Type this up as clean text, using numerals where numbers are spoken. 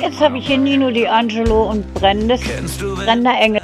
jetzt habe ich hier Nino D'Angelo und Brenda Engel.